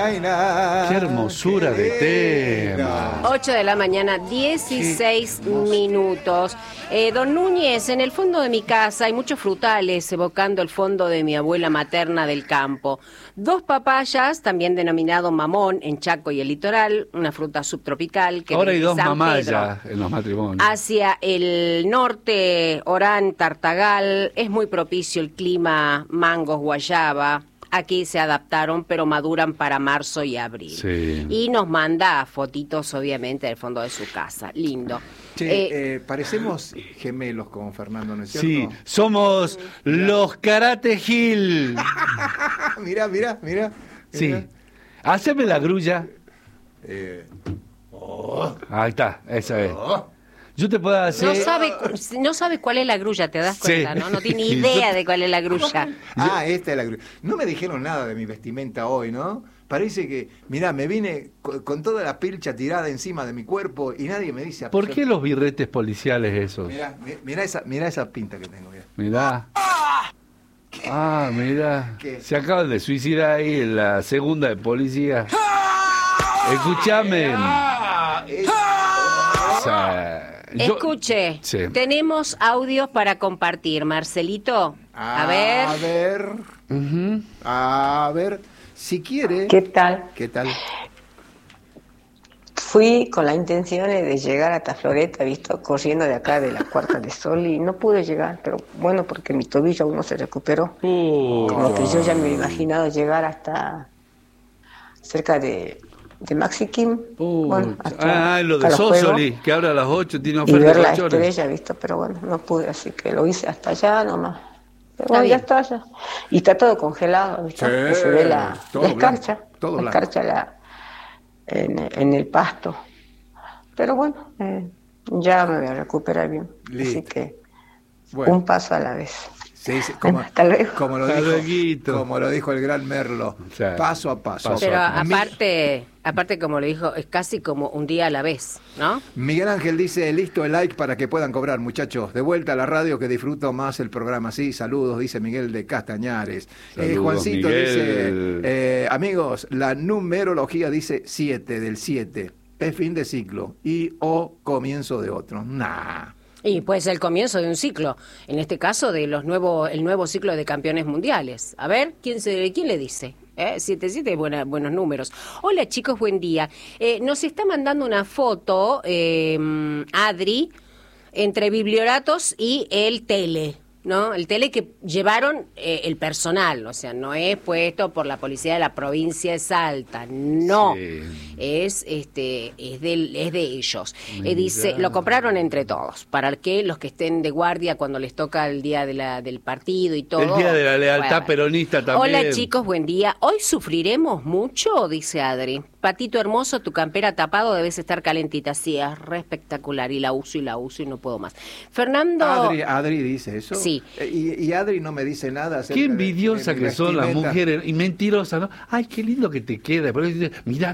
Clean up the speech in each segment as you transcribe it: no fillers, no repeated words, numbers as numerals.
Qué hermosura de tema. 8 de la mañana, 16 minutos. Don Núñez, en el fondo de mi casa hay muchos frutales evocando el fondo de mi abuela materna del campo. 2 papayas, también denominado mamón en Chaco y el litoral, una fruta subtropical. Que ahora hay 2 San mamayas Pedro, en los matrimonios. hacia el norte, Orán, Tartagal, es muy propicio el clima, mangos, guayaba. Aquí se adaptaron, pero maduran para marzo y abril. Sí. Y nos manda fotitos, obviamente, del fondo de su casa. Lindo. Che, parecemos gemelos con Fernando, ¿no es cierto? Sí, somos los Karate Gil. Mirá. Sí. Haceme la grulla. Ahí está, esa es. Yo te puedo hacer... No sabe cuál es la grulla, ¿te das cuenta? Sí. No tiene idea de cuál es la grulla. Esta es la grulla. No me dijeron nada de mi vestimenta hoy, ¿no? Parece que, mirá, me vine con toda la pilcha tirada encima de mi cuerpo y nadie me dice... ¿Por qué los birretes policiales esos? Mirá esa pinta que tengo. Mirá. Mirá. ¿Qué? Se acaban de suicidar ahí en la segunda de policía. Escúchame. Escuche, Sí. tenemos audios para compartir. Marcelito, a ver. A ver, si quiere... ¿Qué tal? ¿Qué tal? Fui con la intención de llegar hasta Floreta, visto, corriendo de acá de la Cuarta de Sol y no pude llegar, pero bueno, porque mi tobillo aún no se recuperó. Como que yo ya me he imaginado llegar hasta cerca de Maxi Kim. Bueno, Lo de hasta los Sosoli, juegos, que ahora a las 8 tiene y oferta ver de la colchones. estrella, visto, pero bueno, no pude, así que lo hice hasta allá nomás. Pero Está bueno, ya bien. está ya. Y está todo congelado, ¿viste? Sí, Que se ve la todo escarcha, blanco, todo la blanco. escarcha en el pasto. Pero bueno, ya me voy a recuperar bien. Listo. Así que Bueno. un paso a la vez. Sí, Hasta luego. como Hasta lueguito. lo dijo el gran Merlo, Sí. paso a paso. Pero A mí- aparte, como le dijo, es casi como un día a la vez, ¿no? Miguel Ángel dice, listo el like para que puedan cobrar, muchachos. De vuelta a la radio que disfruto más el programa. Sí, saludos, dice Miguel de Castañares. Saludos, Juancito Miguel. dice, amigos, la numerología dice 7 del 7. Es fin de ciclo y o comienzo de otro. Nah. Y puede ser el comienzo de un ciclo, en este caso de el nuevo ciclo de campeones mundiales. A ver, ¿quién le dice? 7-7, buenos números. Hola chicos, buen día. Nos está mandando una foto, Adri, entre Biblioratos y el tele, ¿no? El tele que llevaron el personal, o sea, no es puesto por la policía de la provincia de Salta, no. Sí. Es de ellos. Dice, lo compraron entre todos, para que los que estén de guardia cuando les toca el día del partido y todo. El día de la lealtad puedan. peronista también. Hola chicos, buen día. Hoy sufriremos mucho, dice Adri. Patito hermoso, tu campera tapado debes estar calentita. Sí, es re espectacular y la uso y no puedo más. Fernando. Adri dice eso. Sí. Y Adri no me dice nada acerca Qué de envidiosa mi que son las vestimenta. mujeres y mentirosas, ¿no? Ay, qué lindo que te queda. Pero dice, mirá.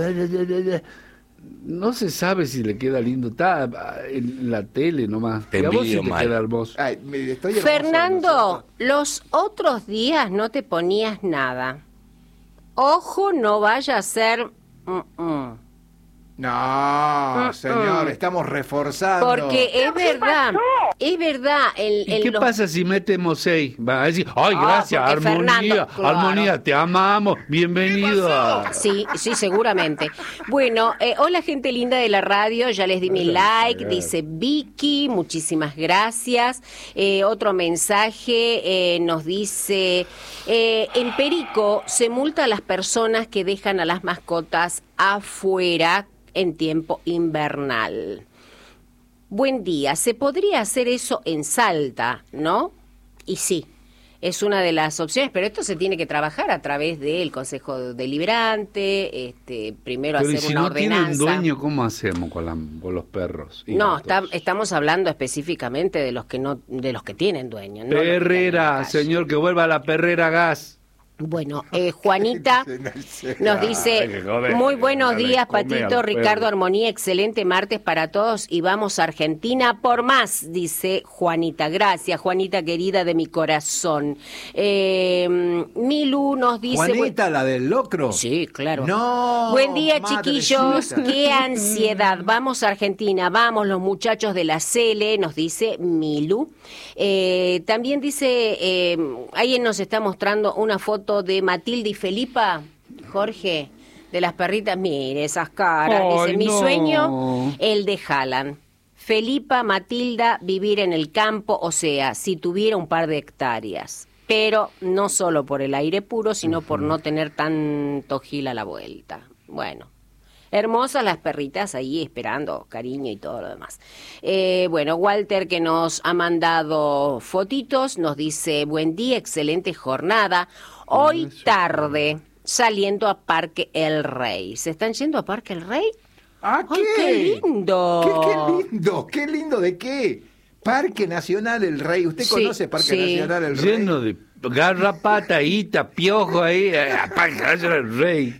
No se sabe si le queda lindo. Está en la tele nomás. Te Y a vos sí envidio te mal. queda hermoso. Ay, estoy hermoso, Fernando, ¿no? los otros días no te ponías nada. Ojo, no vaya a ser... No, señor, estamos reforzando. Porque es verdad. ¿Y qué pasa si metemos 6? Va a decir, ay, gracias, porque armonía, Fernando, claro. armonía, te amamos, bienvenido a... Sí, seguramente. Bueno, hola gente linda de la radio, ya les di mi like, dice Vicky, muchísimas gracias. Otro mensaje nos dice, en Perico se multa a las personas que dejan a las mascotas afuera en tiempo invernal. Buen día, se podría hacer eso en Salta, ¿no? Y sí. Es una de las opciones, pero esto se tiene que trabajar a través del Consejo Deliberante, primero Pero ¿y hacer si una no ordenanza. tienen dueño, cómo hacemos con los perros? y No, gatos? estamos hablando específicamente de los que tienen dueño. No los que están en la Perrera, calle. señor, que vuelva la perrera gas. Bueno, Juanita nos dice, muy buenos días, Patito, Ricardo, Armonía, excelente martes para todos y vamos a Argentina por más, dice Juanita. Gracias, Juanita querida de mi corazón. Milu nos dice... ¿Juanita, la del locro? Sí, claro. No. Buen día, chiquillos, qué ansiedad. Vamos a Argentina, vamos los muchachos de la Cele, nos dice Milu. También dice, alguien nos está mostrando una foto de Matilde y Felipa, Jorge, de las perritas. Mire esas caras. Dice, mi sueño, el de Haaland. Felipa, Matilda, vivir en el campo, o sea, si tuviera un par de hectáreas. Pero no solo por el aire puro, sino por no tener tanto gil a la vuelta. Bueno. Hermosas las perritas ahí esperando cariño y todo lo demás. Bueno, Walter, que nos ha mandado fotitos, nos dice, buen día, excelente jornada. Hoy tarde, saliendo a Parque El Rey. ¿Se están yendo a Parque El Rey? ¡Ah, qué! ¡Qué lindo! ¡Qué lindo! ¡Qué lindo de qué! Parque Nacional El Rey. ¿Usted conoce Parque Nacional El Rey? Lleno de garrapata, ita, piojo ahí, Parque Nacional El Rey.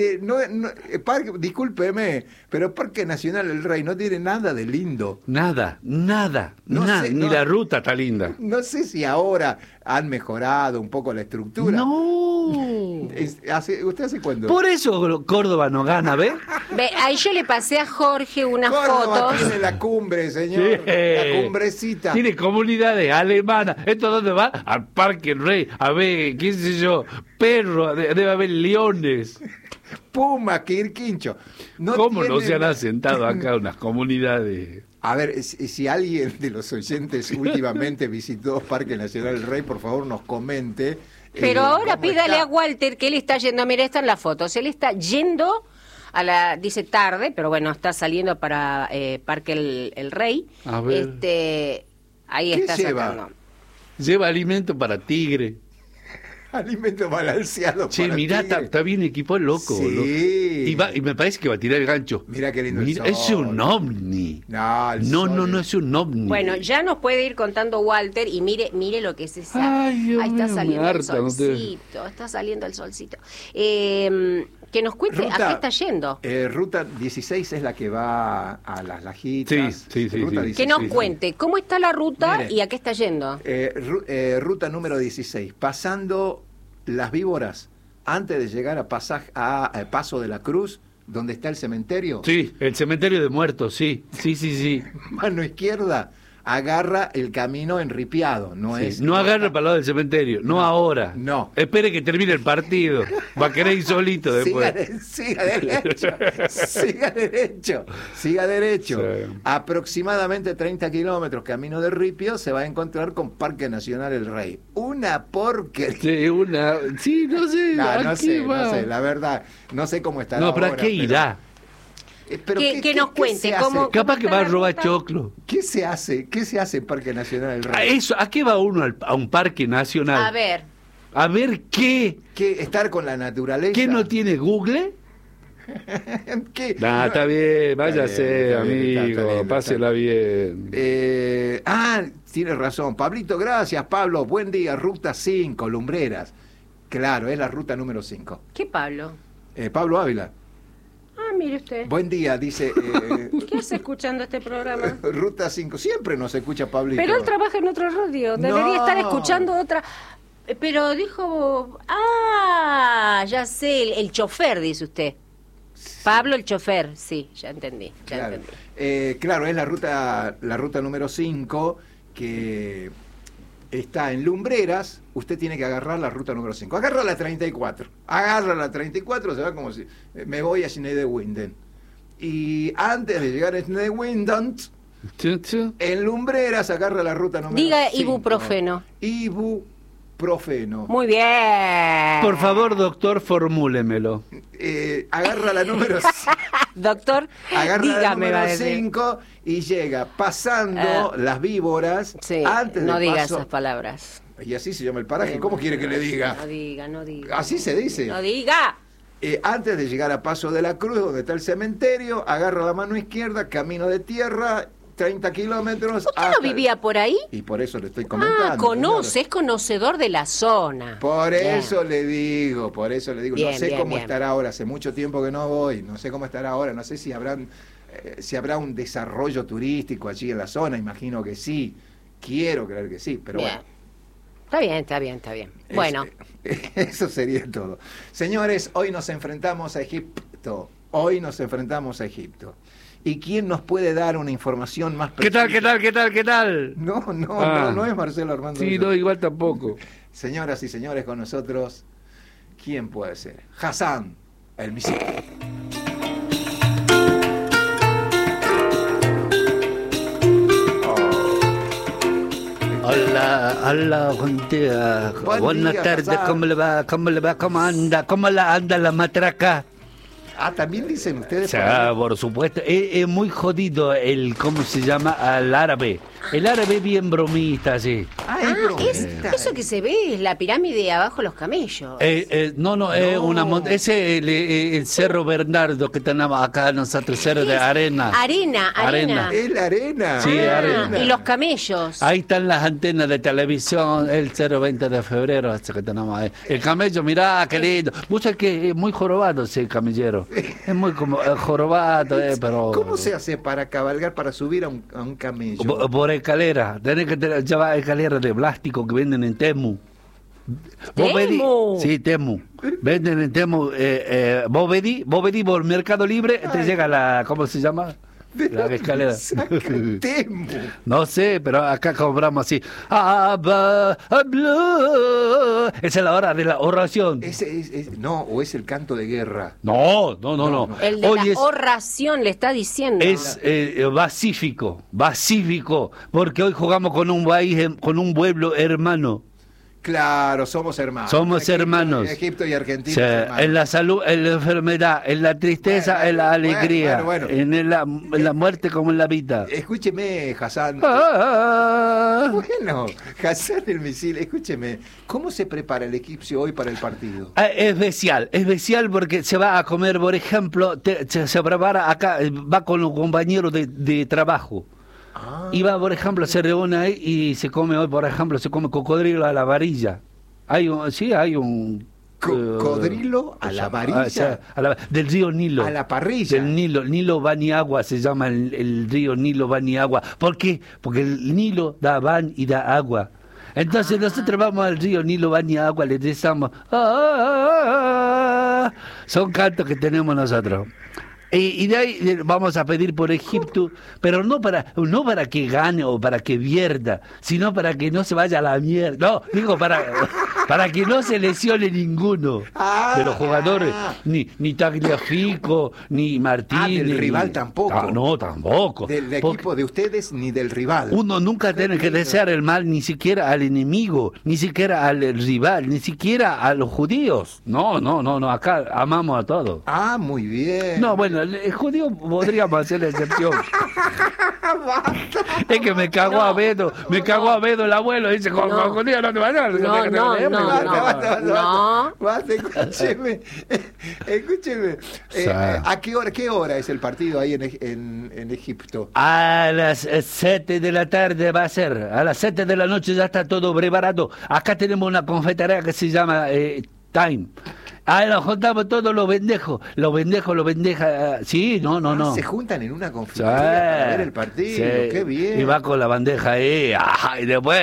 Discúlpeme, pero Parque Nacional El Rey no tiene nada de lindo. Nada, ni la ruta está linda. No sé si ahora han mejorado un poco la estructura. No. ¿Usted hace cuándo? Por eso Córdoba no gana, ¿ve? Ahí yo le pasé a Jorge unas Córdoba fotos. tiene la cumbre, señor. Sí. La cumbrecita. Tiene comunidades alemanas. ¿Esto dónde va? Al Parque El Rey. A ver, qué sé yo, perro, debe haber leones. Puma, Quirquincho. ¿Cómo no se han asentado acá unas comunidades? A ver, si alguien de los oyentes últimamente visitó Parque Nacional El Rey, por favor nos comente. Pero ahora pídale a Walter que él está yendo, mira, están las fotos, él está yendo dice tarde, pero bueno, está saliendo para Parque El Rey. A ver. Ahí ¿Qué está lleva? sacando. Lleva alimento para tigre. Alimento balanceado. Che, para mirá, tigre. está bien equipado el loco. Sí. Y me parece que va a tirar el gancho. Mira qué lindo Mira, el es sol. un ovni. No, No, es un ovni. Bueno, ya nos puede ir contando Walter y mire lo que es esa. Ay, Dios Ahí está mío, saliendo me el harta, no te- solcito, está saliendo el solcito. Que nos cuente a qué está yendo. Ruta 16 es la que va a las Lajitas. Sí. Ruta 16. Que nos cuente cómo está la ruta Mire. y a qué está yendo. Ruta número 16, pasando Las Víboras, antes de llegar a Paso de la Cruz, donde está el cementerio. Sí, el cementerio de muertos, sí. Mano izquierda, agarra el camino enripiado. No agarra para el lado del cementerio, no ahora. No. Espere que termine el partido. Va a querer ir solito después. Siga derecho. Sí. Aproximadamente 30 kilómetros camino de Ripio se va a encontrar con Parque Nacional El Rey. Una porquería. No sé. No sé, la verdad, no sé cómo estará. No, pero ahora, ¿a qué irá? pero Que nos cuente se cómo- hace? Capaz que está va a la robar ruta? choclo. ¿Qué se hace? ¿Qué se hace en Parque Nacional El ¿A Rey? ¿A qué va uno a un parque nacional? A ver, A ver qué. ¿Qué? ¿Estar con la naturaleza? ¿Qué no tiene Google? ¿Qué? Nah, está bien, váyase, Está bien, amigo, está bien. pásela bien. Tiene razón. Pablito, gracias, Pablo. Buen día, Ruta 5, Lumbreras. Claro, es la ruta número 5. ¿qué Pablo? Pablo Ávila. Ah, mire usted. Buen día, dice. ¿Qué hace escuchando este programa? Ruta 5. Siempre nos escucha Pablito. Pero él trabaja en otro radio, debería No. estar escuchando otra. Pero dijo, ya sé, el chofer, dice usted. Pablo el chofer, sí, ya entendí. Claro, claro, es la ruta número 5 que está en Lumbreras. Usted tiene que agarrar la ruta número 5. Agarra la 34. Se va como si me voy a Schneiderwinden. Y antes de llegar a Schneiderwinden, en Lumbreras agarra la ruta número 5. Diga ibuprofeno. Ibuprofeno. Muy bien. Por favor, doctor, formúlemelo. Agarra la número 5. Doctor, Agarra la dígame, va a número decir. 5 y llega pasando Las Víboras. Sí, antes no del diga paso. esas palabras. Y así se llama el paraje. ¿Cómo quiere que le diga? No diga. Así se dice. No diga. Antes de llegar a Paso de la Cruz, donde está el cementerio, agarra la mano izquierda, camino de tierra, 30 kilómetros. ¿Usted no vivía por ahí? Y por eso le estoy comentando. Conoce, es conocedor de la zona. Por eso le digo. Bien, no sé bien, cómo bien. estará ahora, hace mucho tiempo que no voy, no sé cómo estará ahora, no sé si habrá un desarrollo turístico allí en la zona, imagino que sí, quiero creer que sí, pero Bien. bueno. Está bien. Bueno. Eso sería todo. Señores, hoy nos enfrentamos a Egipto. ¿Y quién nos puede dar una información más precisa? ¿Qué tal? No es Marcelo Armando. Sí, no, igual tampoco. Señoras y señores, con nosotros, ¿quién puede ser? Hassan, el misil. Hola, gente. Buenas día, tardes, Hassan. ¿cómo le va? ¿Cómo anda? ¿Cómo la anda la matraca? También dicen ustedes. Por supuesto. Es muy jodido ¿cómo se llama? Al árabe. El árabe bien bromista, sí. Es bromista. Eso que se ve es la pirámide abajo los camellos. No, es una montaña. Ese es el Cerro Bernardo que tenemos acá nosotros, Cerro de Arena. Arena. Es la arena. Sí, arena. Y los camellos. Ahí están las antenas de televisión, el 020 de febrero, ese que tenemos ahí. El camello, mirá, qué lindo. Vos sabés que es muy jorobado ese camellero. Es muy como jorobado, pero... ¿Cómo se hace para cabalgar, para subir a un camello? Por escalera. Tenés que llevar escaleras de plástico que venden en Temu. ¿Temu? Sí, Temu. Venden en Temu. Vos pedí por Mercado Libre, te llega la... ¿Cómo se llama? La escalera. Temu. No sé, pero acá compramos así. Esa es la hora de la oración. O es el canto de guerra. No. El de Hoy la oración le está diciendo. es pacífico, porque hoy jugamos con un país, con un pueblo hermano. Claro, somos hermanos. Somos hermanos. Egipto y Argentina. O sea, en la salud, en la enfermedad, en la tristeza, en la alegría, bueno. en la muerte como en la vida. Escúcheme, Hassan. Bueno, Hassan el misil, escúcheme. ¿Cómo se prepara el egipcio hoy para el partido? Es especial porque se va a comer, por ejemplo, se prepara acá, va con los compañeros de trabajo. Y va, por ejemplo, se reúne ahí y se come hoy, por ejemplo, se come cocodrilo a la varilla. Hay un ¿Cocodrilo a la varilla? Del río Nilo. A la parrilla. Del Nilo Baniagua se llama el río Nilo Baniagua. ¿Por qué? Porque el Nilo da van y da agua. Entonces nosotros vamos al río Nilo Baniagua, le rezamos. Son cantos que tenemos nosotros. Y de ahí vamos a pedir por Egipto, pero no para que gane o para que pierda, sino para que no se vaya a la mierda. No, digo para que no se lesione ninguno de los jugadores, ni Tagliafico, ni Martínez. Del rival tampoco. No, tampoco. Del equipo de ustedes ni del rival. Uno nunca tiene que desear el mal ni siquiera al enemigo, ni siquiera al rival, ni siquiera a los judíos. No, acá amamos a todos. Muy bien. No, bueno, el judío podríamos hacer la excepción. Es que me cagó a Beto el abuelo, dice, con judío no te vayas. Basta, escúcheme. ¿Qué hora es el partido ahí en Egipto? A las 7 de la tarde va a ser, a las 7 de la noche ya está todo preparado. Acá tenemos una confitería que se llama Time. Nos juntamos todos los pendejos, sí, no. Se juntan en una confitería para ver el partido, qué bien. Y va con la bandeja ahí, y después...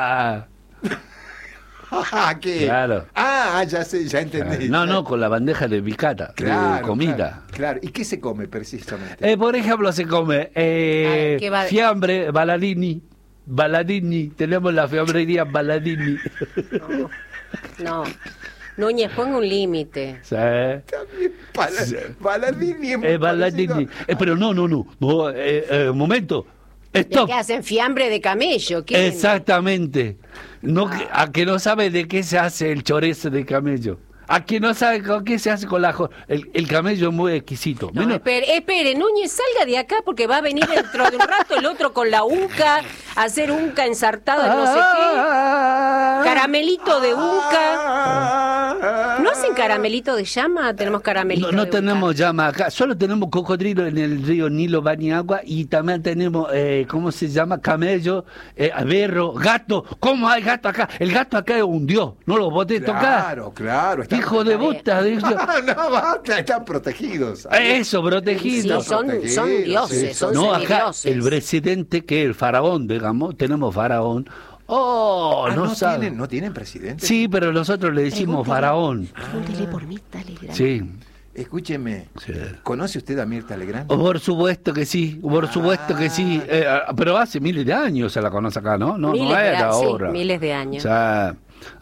¿Qué? Claro. Ya sé, ya entendí. No, con la bandeja de picata, de comida. Claro. ¿Y qué se come precisamente? Por ejemplo, se come fiambre, Baladini, tenemos la fiambrería Baladini. No. Núñez, ponga un límite. Sí. También Baladini. Baladini. Pero no. Momento. Stop. ¿Qué hacen? Fiambre de camello. Exactamente. A que no sabe de qué se hace el chorizo de camello. A que no sabe con qué se hace con el camello es muy exquisito. No, espere, Núñez, salga de acá porque va a venir dentro de un rato el otro con la unca, a hacer unca ensartada, no sé qué. Caramelito de unca. No hacen caramelito de llama? Tenemos caramelito No de tenemos llama acá, solo tenemos cocodrilo en el río Nilo Baniagua y también tenemos, ¿cómo se llama? Camello, berro, gato. ¿Cómo hay gato acá? El gato acá es un dios, no lo podés tocar. Claro. Hijo de puta. No, basta, están protegidos. Eso, protegido. Sí, son dioses, son No, acá semidioses. el presidente, que es el faraón, digamos, tenemos faraón. ¿No tienen presidente? Sí, pero nosotros le decimos faraón. Pregúntele por Mirta Legrand. Sí. Escúcheme, Sí. ¿conoce usted a Mirta Legrand? Por supuesto que sí, pero hace miles de años se la conoce acá, ¿no? No era ahora. Sí, miles de años. O sea,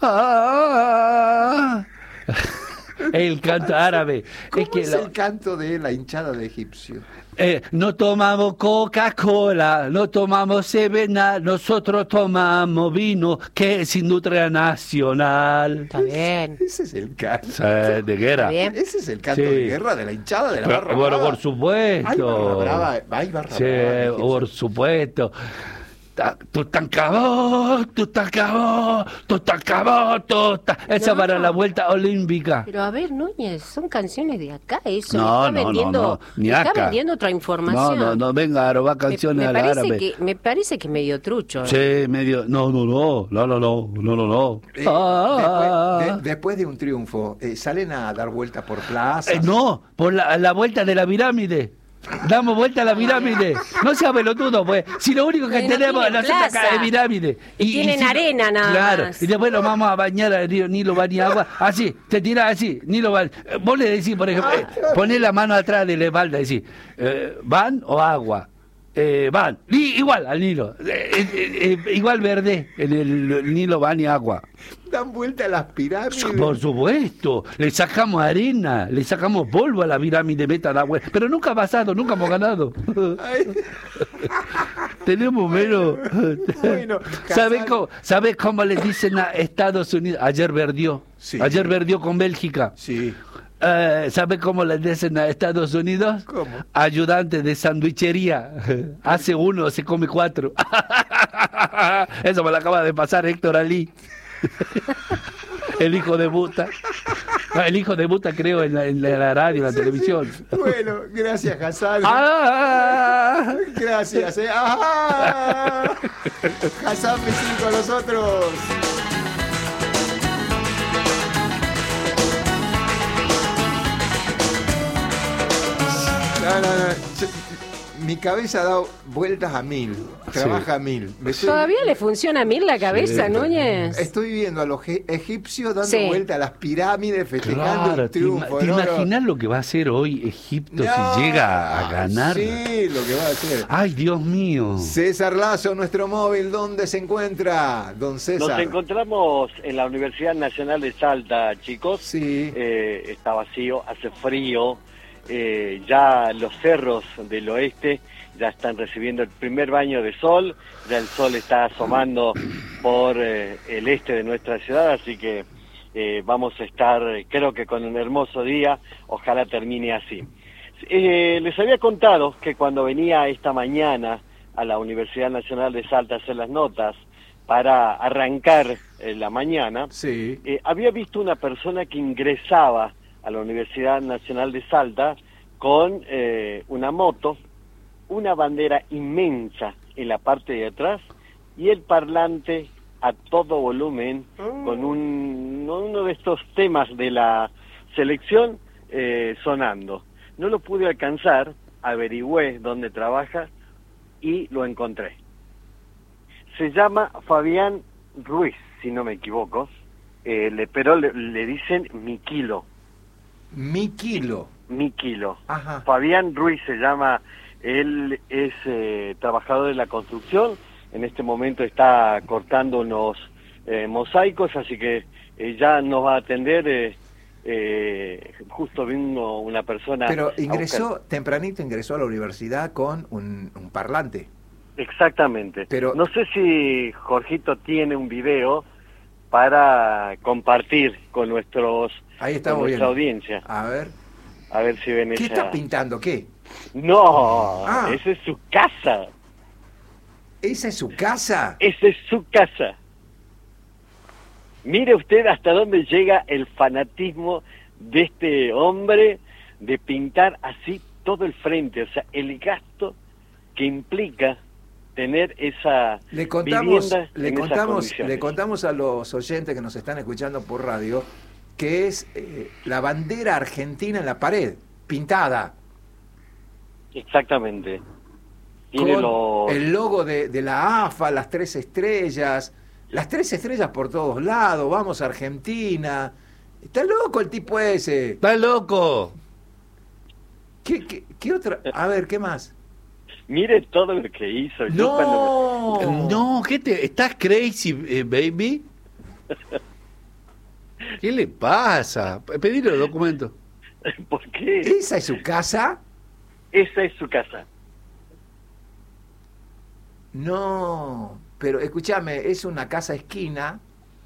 el canto árabe. ¿Cómo es el canto de la hinchada de egipcio? No tomamos Coca-Cola, no tomamos Sevena, nosotros tomamos vino que es industria nacional. Está bien. Ese es el canto. O sea, de guerra. Está bien. Ese es el canto Sí. de guerra de la hinchada de la barra Bueno, brava. por supuesto. Hay barra Sí, brava, egipcio. por supuesto. Esa para la vuelta olímpica. Pero a ver, Núñez, son canciones de acá, eso. No, está no, vendiendo, no, ni está acá. vendiendo otra información. No, venga a robar canciones al árabe. Me parece que medio trucho. Sí, medio. No. Después de un triunfo, ¿salen a dar vuelta por plaza? No, por la vuelta de la pirámide. Damos vuelta a la pirámide. No sea pelotudo, pues. Si lo único que No tenemos tienen nosotros acá plaza. es pirámide. Y tienen arena nada claro, más. Y después nos vamos a bañar al río Nilo Baniagua. Así, te tirás así, Nilo Baniagua. Vos le decís, por ejemplo, ponés la mano atrás de la espalda y decís, ¿van o agua? Van. Igual al Nilo. Igual verde en el Nilo Baniagua. Dan vuelta a las pirámides. Por supuesto, le sacamos arena, le sacamos polvo a la pirámide, meta la vuelta. Pero nunca ha pasado, nunca hemos ganado. Ay. Tenemos menos. Bueno, ¿Sabes cómo le dicen a Estados Unidos? Ayer perdió. Sí. Ayer perdió con Bélgica. Sí. ¿Sabe cómo le dicen a Estados Unidos? ¿Cómo? Ayudante de sandwichería. Hace uno, se come cuatro. Eso me lo acaba de pasar Héctor Ali. El hijo de puta. No, el hijo de puta creo en la radio, en la televisión. Bueno, gracias, Hassan. ¡Ah! Gracias, Hassan Pesín con nosotros. No. Mi cabeza ha dado vueltas a 1000. Trabaja a 1000. ¿Todavía le funciona a Mir la cabeza, Sí. Núñez? Estoy viendo a los egipcios dando Sí. vuelta a las pirámides, festejando Claro, el triunfo. ¿te ¿no? imaginas lo que va a hacer hoy Egipto No. si llega a ganar? Sí, lo que va a hacer. Ay, Dios mío. César Lazo, nuestro móvil, ¿dónde se encuentra? Don César. Nos encontramos en la Universidad Nacional de Salta, chicos. Sí. Está vacío, hace frío. Ya los cerros del oeste ya están recibiendo el primer baño de sol. Ya el sol está asomando por el este de nuestra ciudad, así que vamos a estar, creo que con un hermoso día. Ojalá termine así. Les había contado que cuando venía esta mañana a la Universidad Nacional de Salta a hacer las notas para arrancar la mañana, Sí. había visto una persona que ingresaba a la Universidad Nacional de Salta con una moto, una bandera inmensa en la parte de atrás y el parlante a todo volumen con uno de estos temas de la selección sonando. No lo pude alcanzar, averigüé dónde trabaja y lo encontré. Se llama Fabián Ruiz, si no me equivoco, pero le dicen Miquilo. Miquilo. Ajá. Fabián Ruiz se llama, él es trabajador de la construcción, en este momento está cortando unos mosaicos, así que ya nos va a atender, justo vino una persona... Pero tempranito ingresó a la universidad con un parlante. Exactamente. Pero- no sé si Jorgito tiene un video para compartir con Ahí estamos con nuestra viendo. audiencia. A ver, Si ven ¿qué esa... está pintando? ¿Qué? No, Ah. esa es su casa. ¿Esa es su casa? Esa es su casa. Mire usted hasta dónde llega el fanatismo de este hombre de pintar así todo el frente, o sea, el gasto que implica tener esa vivienda en esas condiciones. Le contamos a los oyentes que nos están escuchando por radio que es la bandera argentina en la pared, pintada. Exactamente. Tiene Con el logo de la AFA, las 3 estrellas, por todos lados, vamos a Argentina. Está loco el tipo ese. ¡Está loco! ¿Qué otra? A ver, ¿qué más? Mire todo lo que hizo. No, ¿estás crazy, baby? ¿Qué le pasa? Pedile los documentos. ¿Por qué? ¿Esa es su casa? Esa es su casa. No, pero escúchame, es una casa esquina,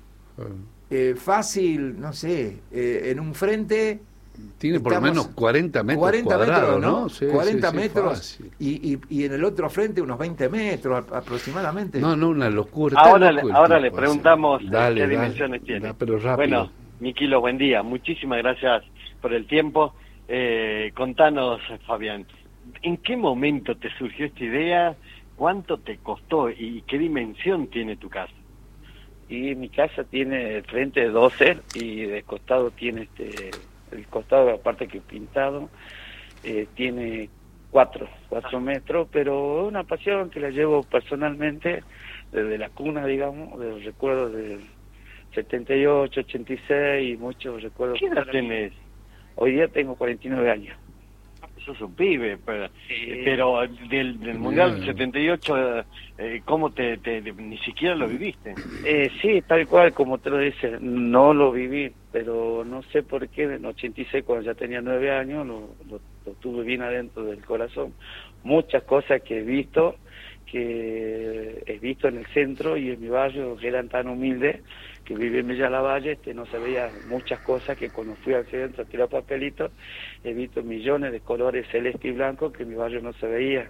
fácil, no sé, en un frente... Tiene por lo menos 40 metros 40 cuadrados, metros, ¿no? Sí, 40 sí, metros y en el otro frente unos 20 metros aproximadamente. No, una locura. Ahora le preguntamos qué dimensiones tiene. Pero rápido. Bueno, Miquilo, buen día. Muchísimas gracias por el tiempo. Contanos, Fabián, ¿en qué momento te surgió esta idea? ¿Cuánto te costó y qué dimensión tiene tu casa? Y mi casa tiene frente de 12 y de costado tiene el costado, aparte que pintado, tiene 4 metros, pero es una pasión que la llevo personalmente desde la cuna, digamos, de los recuerdos del 78, 86 y muchos recuerdos. ¿Qué edad tenés? Hoy día tengo 49 años. Sos un pibe, pero del Mundial del 78, ¿cómo ni siquiera lo viviste? Sí, tal cual como te lo dices, no lo viví, pero no sé por qué en 86, cuando ya tenía 9 años, lo tuve bien adentro del corazón. Muchas cosas que he visto en el centro y en mi barrio, que eran tan humildes, que viví en Villa Lavalle, no se veía muchas cosas que cuando fui al centro a tirar papelitos, he visto millones de colores celeste y blanco que en mi barrio no se veía.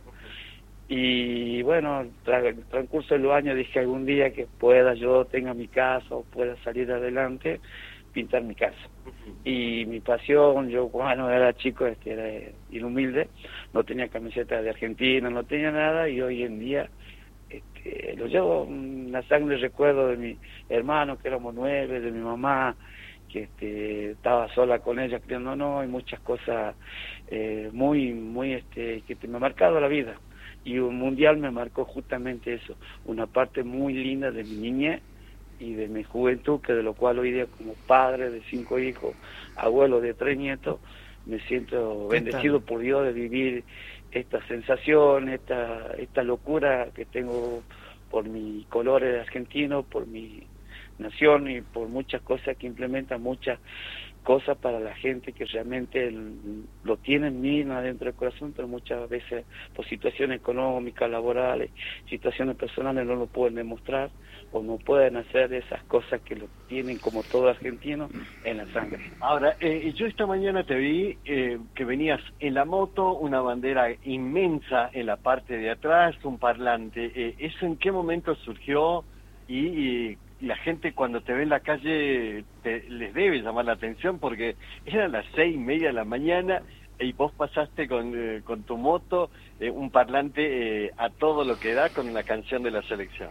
Y bueno, tras el transcurso de los años dije algún día que yo tenga mi casa o pueda salir adelante, pintar mi casa. Y mi pasión, yo cuando era chico era inhumilde, no tenía camiseta de Argentina, no tenía nada, y hoy en día lo llevo una sangre recuerdo de mi hermano, que éramos 9, de mi mamá, que estaba sola con ella criando, hay muchas cosas muy que me ha marcado la vida. Y un mundial me marcó justamente eso, una parte muy linda de mi niñez y de mi juventud, que de lo cual hoy día como padre de 5 hijos, abuelo de 3 nietos, me siento bendecido por Dios de vivir esta sensación, esta locura que tengo por mi color argentino, por mi nación y por muchas cosas que implementan, muchas cosas para la gente que realmente lo tienen bien adentro del corazón, pero muchas veces por situaciones económicas, laborales, situaciones personales no lo pueden demostrar o no pueden hacer esas cosas que lo tienen como todo argentino en la sangre. Ahora, yo esta mañana te vi que venías en la moto, una bandera inmensa en la parte de atrás, un parlante. ¿Eso en qué momento surgió? Y la gente cuando te ve en la calle les debe llamar la atención, porque eran las 6:30 de la mañana y vos pasaste con tu moto, un parlante a todo lo que da con una canción de la selección.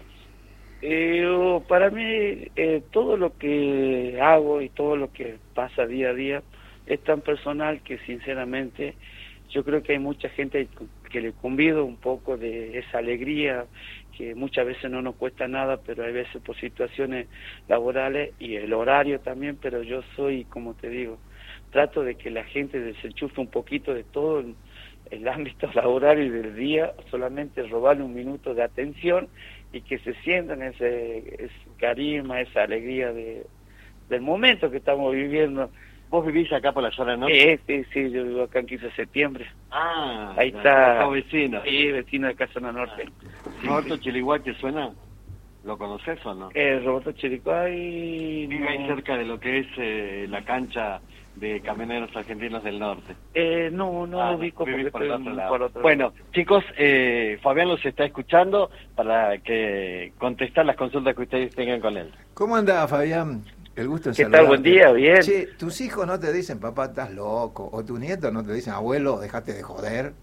Para mí todo lo que hago y todo lo que pasa día a día es tan personal que sinceramente yo creo que hay mucha gente que le convido un poco de esa alegría que muchas veces no nos cuesta nada, pero hay veces por situaciones laborales y el horario también, pero yo soy, como te digo, trato de que la gente desenchufe un poquito de todo el ámbito laboral y del día, solamente robarle un minuto de atención y que se sientan ese carisma, esa alegría del momento que estamos viviendo. ¿Vos vivís acá por la zona norte? Sí, yo vivo acá en 15 de septiembre. Ah, ahí está. Vecino. Sí, vecino de acá zona norte. ¿Roberto Chiriguay te suena? ¿Lo conoces o no? Roberto Chiriguay... Vive ahí cerca de lo que es la cancha de Camioneros Argentinos del Norte. No lo ubico porque por el estoy otro lado. por otro lado. Bueno, chicos, Fabián los está escuchando para que contestar las consultas que ustedes tengan con él. ¿Cómo andás, Fabián? El gusto en ¿Qué tal? saludarte. Buen día, bien. Che, tus hijos no te dicen, papá, estás loco. O tus nietos no te dicen, abuelo, dejate de joder.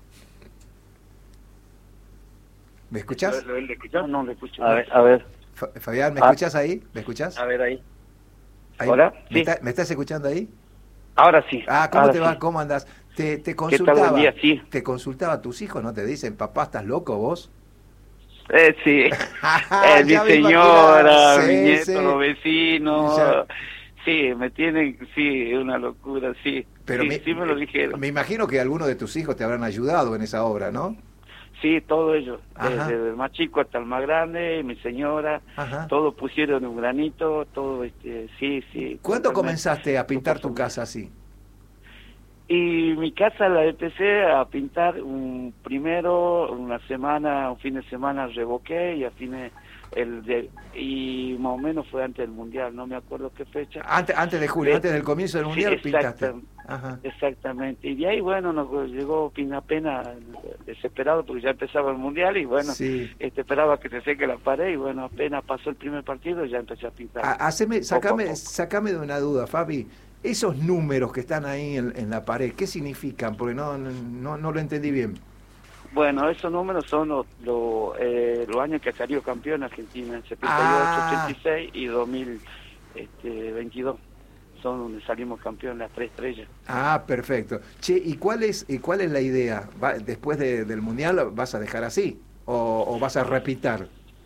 ¿Me escuchás? ¿Lo escuchás? No, lo escucho. A ver, Fabián, ¿me escuchás ahí? ¿Me escuchás? a ver ahí. Ahí. Hola, ¿Me, sí. ¿Me estás escuchando ahí? Ahora sí. ¿Cómo ahora te sí. va? ¿Cómo andás? Te ¿Qué consultaba. tal? Buen día, sí. Te consultaba, tus hijos no te dicen, papá, ¿estás loco vos? Sí. Mi Ya me señora, imaginaba. mi Sí, nieto, sí. los vecinos. Ya. Sí, me tienen, sí, es una locura, sí. Pero sí, sí me lo dijeron. Me imagino que algunos de tus hijos te habrán ayudado en esa obra, ¿no? Sí, todo ello. Ajá. Desde el más chico hasta el más grande, mi señora, Ajá. todos pusieron un granito, todo, sí, sí. ¿Cuándo totalmente. comenzaste a pintar tu casa así? Y mi casa la empecé a pintar primero, un fin de semana revoqué y a fines y más o menos fue antes del mundial, no me acuerdo qué fecha. Antes de julio, antes del comienzo del Sí, mundial pintaste. Ajá. Exactamente. Y de ahí, bueno, nos llegó apenas desesperado porque ya empezaba el mundial y bueno, Sí. esperaba que se seque la pared y bueno, apenas pasó el primer partido ya empecé a pintar. Sacame de una duda, Fabi. Esos números que están ahí en la pared, ¿qué significan? Porque no lo entendí bien. Bueno, esos números son los años que salió campeón Argentina, en 78, 86 y 2022. Son donde salimos campeón, las 3 estrellas. Ah, perfecto. Che, ¿y cuál es la idea? ¿Después del Mundial vas a dejar así? ¿O vas a repitar?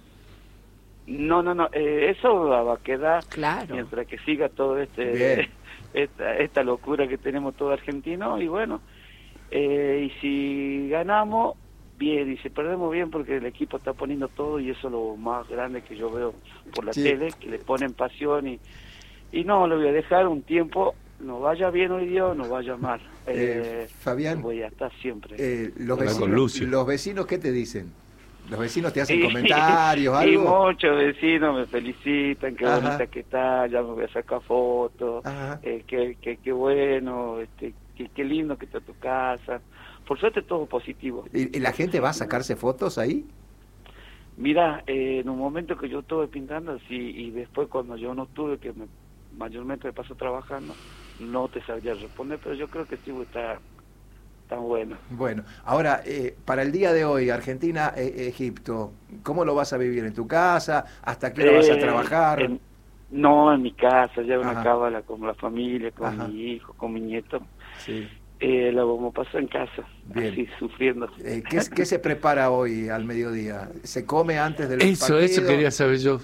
No, eso va a quedar Claro. mientras que siga todo Bien. esta locura que tenemos todo argentino y bueno, y si ganamos, bien, y si perdemos, bien, porque el equipo está poniendo todo y eso es lo más grande que yo veo por la Sí. tele, que le ponen pasión y no, lo voy a dejar un tiempo, no vaya bien hoy día o no vaya mal. Fabián, voy a estar siempre. los vecinos, ¿qué te dicen? ¿Los vecinos te hacen comentarios, Y algo? muchos vecinos me felicitan, qué Ajá. bonita que está, ya me voy a sacar fotos, Ajá. qué bueno, qué lindo que está tu casa. Por suerte todo positivo. ¿Y la gente va a sacarse fotos ahí? Mira, en un momento que yo estuve pintando, sí, y después cuando yo no estuve, mayormente me paso trabajando, no te sabría responder, pero yo creo que sí está tan bueno. Bueno, ahora, para el día de hoy, Argentina-Egipto, ¿cómo lo vas a vivir? ¿En tu casa? ¿Hasta qué hora vas a trabajar? No, en mi casa, ya una Ajá. cábala con la familia, con Ajá. mi hijo, con mi nieto. Sí. La vamos a pasar en casa, Bien. así, sufriendo. ¿Qué se prepara hoy al mediodía? ¿Se come antes del Eso partido? quería saber yo.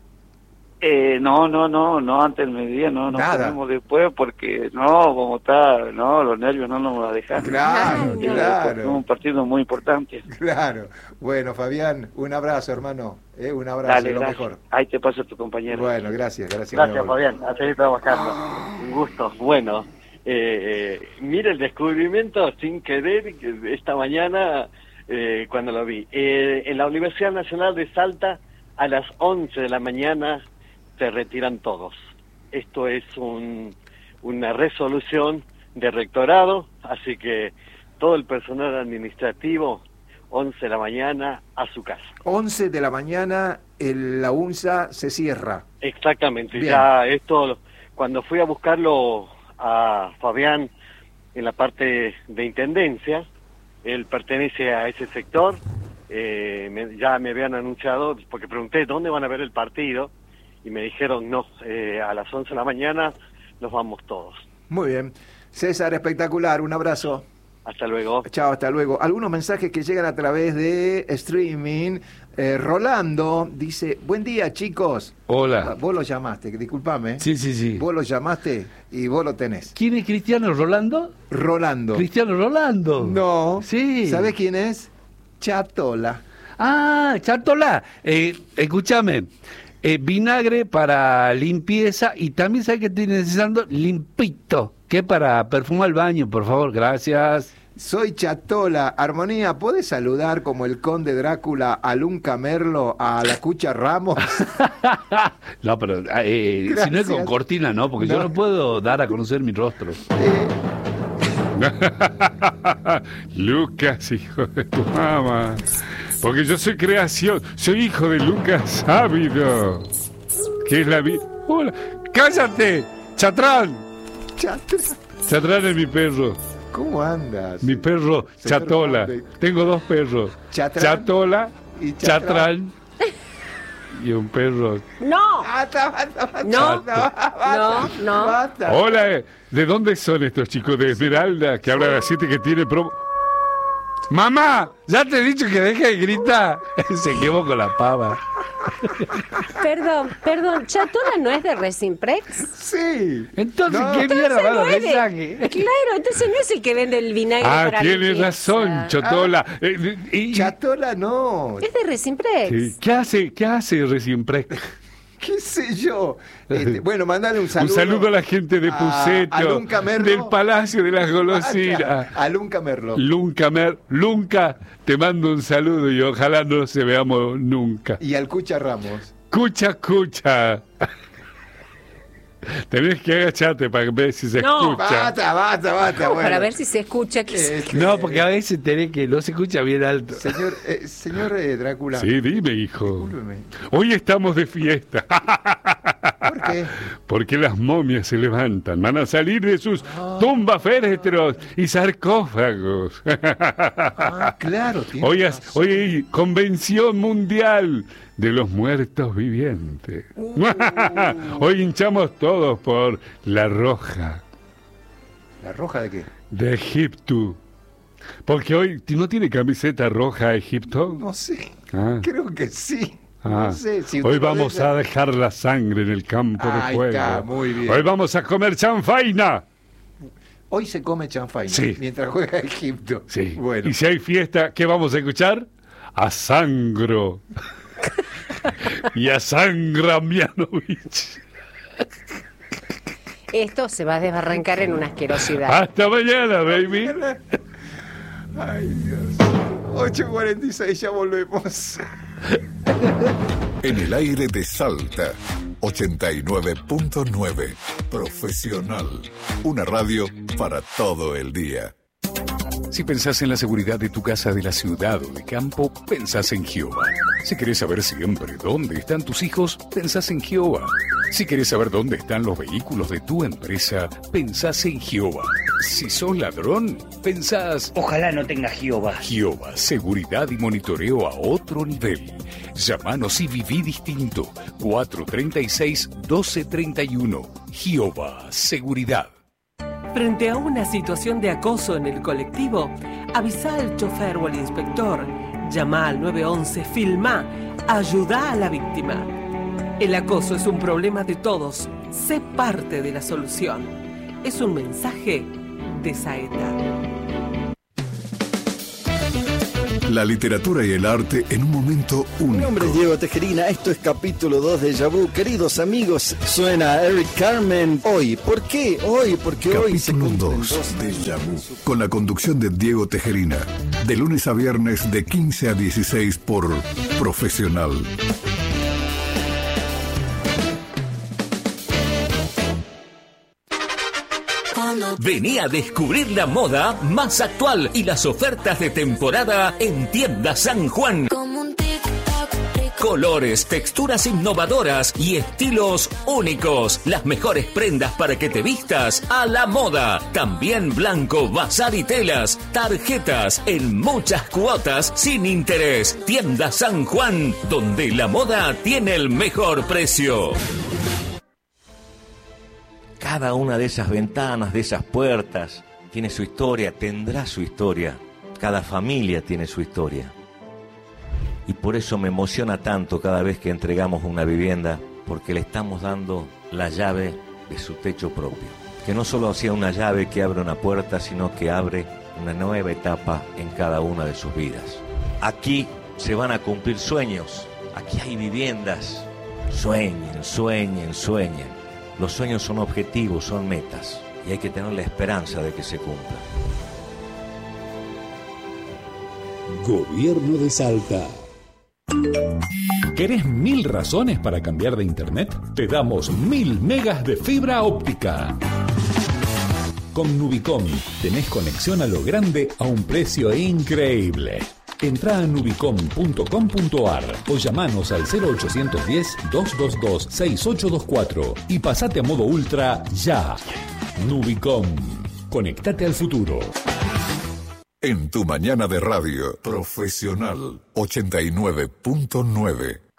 No, antes del mediodía, no Nada. comemos después porque como está, los nervios no nos van a dejar. Claro, Es claro. un partido muy importante. Claro. Bueno, Fabián, un abrazo, hermano. Un abrazo, Dale, lo gracias. mejor. Ahí te paso a tu compañero. Bueno, gracias. Gracias, mi amor. Fabián. A seguir trabajando. Un gusto. Bueno, mira el descubrimiento sin querer que esta mañana cuando lo vi. En la Universidad Nacional de Salta, a las 11 de la mañana se retiran todos. Esto es una resolución de rectorado, así que todo el personal administrativo, 11 de la mañana, a su casa. 11 de la mañana, la UNSA se cierra. Exactamente, Bien. ya esto, cuando fui a buscarlo a Fabián en la parte de intendencia, él pertenece a ese sector, ya me habían anunciado, porque pregunté dónde van a ver el partido, y me dijeron no, a las 11 de la mañana nos vamos todos. Muy bien. César, espectacular, un abrazo. Hasta luego. Chao, hasta luego. Algunos mensajes que llegan a través de streaming. Rolando dice, buen día, chicos. Hola. Vos lo llamaste, disculpame. Sí. Vos lo llamaste y vos lo tenés. ¿Quién es Cristiano Rolando? Rolando. Cristiano Rolando. No. Sí. ¿Sabés quién es? Chatola. Ah, Chatola. Escúchame. Vinagre para limpieza y también sabes que estoy necesitando limpito, que para perfumar el baño, por favor, gracias. Soy Chatola. Armonía, ¿podés saludar como el conde Drácula a Lunca Merlo, a la Cucha Ramos? No, pero si no es con cortina, no, porque yo no puedo dar a conocer mi rostro. Lucas, hijo de tu mamá. Porque yo soy creación, soy hijo de Lucas Ávido. que es la vida. Hola. ¡Cállate! ¡Chatrán! Chatrán es mi perro. ¿Cómo andas? Mi perro, Señor Chatola. Conde. Tengo dos perros. Chatrán Chatola y Chatrán. Y un perro. No. Basta. No. No. Basta. Hola, ¿de dónde son estos chicos? De Esmeralda, que hablan así, que tiene promo. ¡Mamá! ¿Ya te he dicho que deje de gritar? Se quemó con la pava. Perdón, ¿Chatola no es de Resimprex? Sí. Entonces, No. ¿qué mierda va a No es de- mensaje? Claro, entonces no es el que vende el vinagre para Tienes limpieza. razón, Chotola. Chatola no. Es de Resimprex. Sí. ¿Qué hace Resimprex? ¿Qué sé yo? Bueno, mandale un saludo. Un saludo a la gente de a Puceto, Lunca Merlo. del Palacio de las Golosinas. A Lunca Merlo. Lunca, te mando un saludo y ojalá no se veamos nunca. Y al Cucha Ramos. Cucha. Tenés que agacharte para ver si se No. escucha. Basta. Bueno. Para ver si se escucha. Que... No, porque a veces tenés que no se escucha bien alto. Señor Drácula. Sí, dime, hijo. Discúlpeme. Hoy estamos de fiesta. ¿Por qué? Porque las momias se levantan, van a salir de sus tumbas féretros y sarcófagos. Claro. tiene Hoy razón. hay convención mundial de los muertos vivientes. Hoy hinchamos todos por la roja ¿La roja de qué? de Egipto. Porque hoy no tiene camiseta roja Egipto. No sé. Ah. Creo que sí. Ah, No sé. Si usted hoy lo vamos deja- a dejar la sangre en el campo de Ahí juego. está, muy bien. Hoy vamos a comer chanfaina. Hoy se come chanfaina Sí. mientras juega Egipto. Sí. Bueno. Y si hay fiesta, ¿qué vamos a escuchar? A Sangro. Y a Sangra Mianovich. Esto se va a desbarrancar en una asquerosidad. Hasta mañana, baby. Ay, Dios. 8:46, ya volvemos. En el aire de Salta, 89.9. Profesional. Una radio para todo el día. Si pensás en la seguridad de tu casa, de la ciudad o de campo, pensás en Jehová. Si querés saber siempre dónde están tus hijos, pensás en Jehová. Si querés saber dónde están los vehículos de tu empresa, pensás en Jehová. Si sos ladrón, pensás... Ojalá no tenga Jehová. Jehová, seguridad y monitoreo a otro nivel. Llámanos y viví distinto. 436-1231. Jehová, seguridad. Frente a una situación de acoso en el colectivo, avisa al chofer o al inspector, llama al 911, filmá, ayuda a la víctima. El acoso es un problema de todos, sé parte de la solución. Es un mensaje de Saeta. La literatura y el arte en un momento único. Mi nombre es Diego Tejerina, esto es capítulo 2 de Déjà Vu. Queridos amigos, suena Eric Carmen. Hoy, ¿por qué? Hoy, porque hoy se Capítulo cumplen 2 de Déjà Vu, con la conducción de Diego Tejerina, de lunes a viernes de 15 a 16 por Profesional. Vení a descubrir la moda más actual y las ofertas de temporada en Tienda San Juan. Colores, texturas innovadoras y estilos únicos. Las mejores prendas para que te vistas a la moda. También blanco, bazar y telas. Tarjetas en muchas cuotas sin interés. Tienda San Juan, donde la moda tiene el mejor precio. Cada una de esas ventanas, de esas puertas, tiene su historia, tendrá su historia. Cada familia tiene su historia. Y por eso me emociona tanto cada vez que entregamos una vivienda, porque le estamos dando la llave de su techo propio. Que no solo sea una llave que abre una puerta, sino que abre una nueva etapa en cada una de sus vidas. Aquí se van a cumplir sueños, aquí hay viviendas. Sueñen, sueñen, sueñen. Los sueños son objetivos, son metas, y hay que tener la esperanza de que se cumplan. Gobierno de Salta. ¿Querés 1000 razones para cambiar de internet? Te damos 1000 megas de fibra óptica. Con Nubicom tenés conexión a lo grande a un precio increíble. Entrá a nubicom.com.ar o llamanos al 0810-222-6824 y pasate a modo ultra ya. Nubicom. Conectate al futuro. En tu mañana de radio, Profesional 89.9.